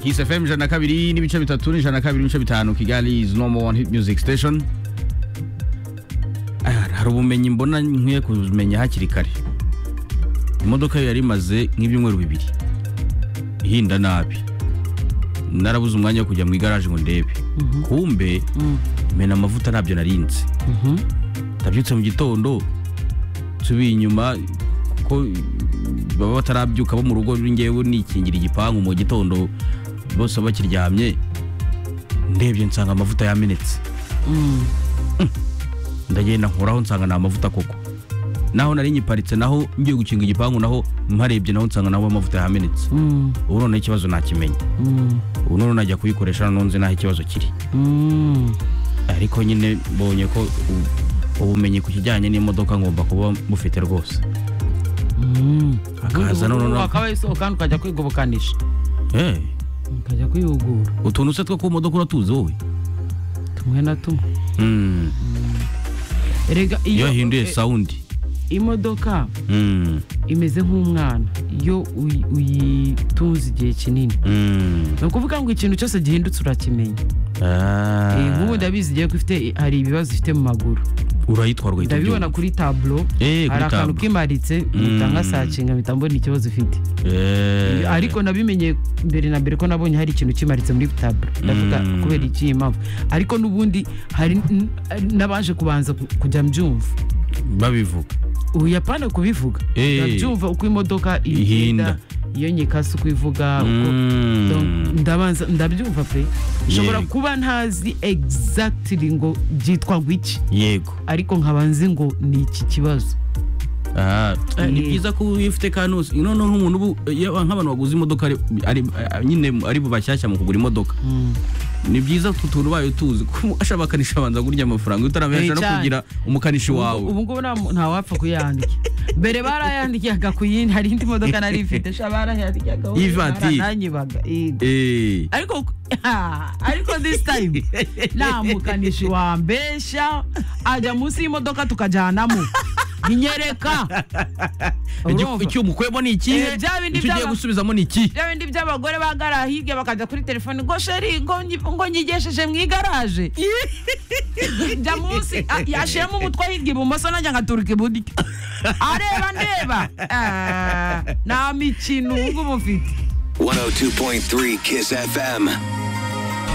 Kiss FM 102 n'ibice bitatu n'ijana kabiri n'ibice bitanu Kigali is number one hit music station. Hari ubumenyi mbona nkwiye kumenya hakiri kare. Imodoka yari imaze nk'ibyumweru bibiri ihinda nabi. Narabuze umwanya wo kujya mu garage ngo ndebe. Kumbe mena amavuta ntabyo narinze. Ndabyutse mu gitondo tubi inyuma kuko baba batarabyuka bo mu rugo ngewe nikingira igipangu mu gitondo bose bakiryamye ndebye nsanga amavuta yamenetse. Ndagenda nkuraho nsanga na amavuta koko. Naho nari nyiparitse naho ngiye gukinga igipangu naho mparebye naho nsanga naho amavuta yamenetse. Ubu none ikibazo nakimenya. Ubu none najya kuyikoresha nonze naho ikibazo kiri. Ariko nyine mbonye ko ubumenyi ku kijyanye n'imodoka ngomba kuba mufite rwose. Akaza none wakabaye kandi ukajya kwigobokanisha. Ukajya kwihugura. Utuntu se two ku modoka uratuzi wowe? Tumwe na tumwe. Erega iyo hinduye sound imodoka imeze nk'umwana iyo uyitunze igihe kinini. No kuvuga ngo ikintu cyose gihindutse urakimenya. Nk'ubu ndabizi igiye gufite hari ibibazo ifite mu maguru. Urayitwara ugahita ndabibona kuri tableau. Hari akantu kimaritse mutanga sacinga mitambona ikibazo ufite. Ariko nabimenye mbere na mbere ko nabonye hari ikintu kimaritse muri tableau. Ndavuga kubera iki impamvu. Ariko nubundi hari nabaje kubanza kujya mbyumva babivuga. Uyapana kubivuga. Ndabyumva uko imodoka ihinda. Iyo nyikasi kuivuga uko ndabanza ndabyumva pe. Shobora kuba ntazi exactly ngo byitwa gwiki. Yego. Ariko nkabanze ngo ni iki kibazo. Ni byiza ko ufite kanusi. None nk'umuntu nk'abantu baguze imodoka ari nyine ari bubashyashya mu kugura imodoka. Ni byiza kutuntu bayo tuzi ko ashobakanisha abanza gurya amafaranga utaramesha no kugira umukanishi wawe. Ubu ngo nta wapfa kuyandika. Mbere barayandikaga kuyindi hari indi modoka nari ifite shabara yandikaga. Nanyibaga. Ariko this time na mukanishi wa mbesha ajya munsi y'imodoka tukajanamo. Ninyereka. Icyo mukwebo ni iki? Tugiye gusubizamo ni iki? Bya bindi by'abagore bagara hirya bakaja kuri telefone ngo sheri ngo nyigesheje mu igaraje. Jya munsi yashiramo umutwe hirya ibumoso najya ngaturuka ibudi. Areba ndeba. Na mikino ngo mufite. 102.3 Kiss FM.